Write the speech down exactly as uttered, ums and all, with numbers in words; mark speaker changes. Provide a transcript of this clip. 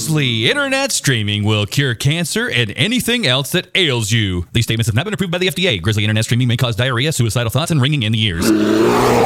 Speaker 1: Grizzly Internet streaming will cure cancer and anything else that ails you. These statements have not been approved by the F D A. Grizzly Internet streaming may cause diarrhea, suicidal thoughts, and ringing in the ears.